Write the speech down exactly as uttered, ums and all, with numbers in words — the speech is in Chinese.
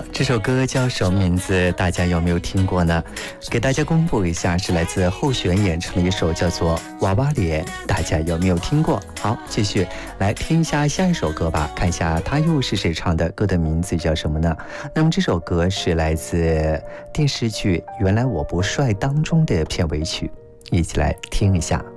好，这首歌叫什么名字？大家有没有听过呢？给大家公布一下，是来自后璇演唱的一首叫做《娃娃脸》，大家有没有听过？好，继续来听一下下一首歌吧，看一下它又是谁唱的，歌的名字叫什么呢？那么这首歌是来自电视剧《原来我不帅》当中的片尾曲，一起来听一下。